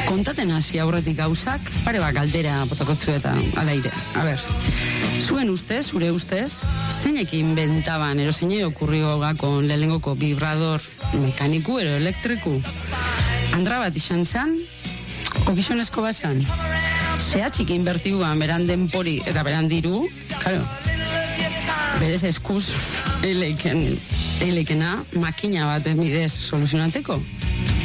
kontaten hasi aurretik gauzak, pare bat galdera botakotzu eta alaire. A ber, zuen ustez, zure ustez, zeinek inventaban, ero zeine okurrio gako lehenengoko vibrador mekaniku, ero elektriku? Andra bat izan zan, okizonezko bazan, zehatxik inbertiguan beran denpori eta beran diru, karo, berez eskuz eileikena makina bat bidez soluzionateko.